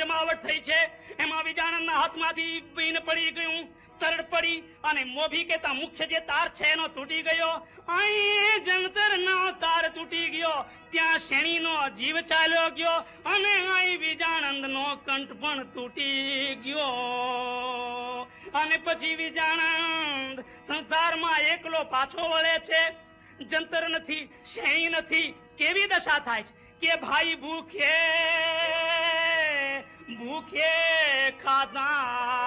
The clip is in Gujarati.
જમાવટ થઈ છે એમાં વિજાણંદના હાથમાંથી બીન પડી ગયું, તરડ પડી અને મોભી કેતા મુખ્ય જે તાર છે એનો તૂટી ગયો. અહીં જંતરનો તાર તૂટી ગયો, ત્યાં શેણીનો જીવ ચાલ્યો ગયો અને અહીં વિજાણંદનો કંઠ પણ તૂટી ગયો. અને પછી વિજાણંદ સંસારમાં એકલો પાછો વળે છે. જંતર નથી, શેણી નથી. કેવી દશા થાય છે કે ભાઈ ભૂખે ખાધા